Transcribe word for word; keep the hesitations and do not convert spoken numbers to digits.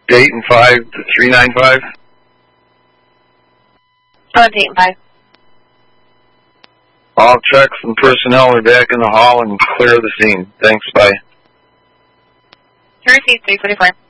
Dayton five to three nine five. Oh, Dayton five. All trucks and personnel are back in the hall and clear the scene. Thanks, bye. Received three forty-four.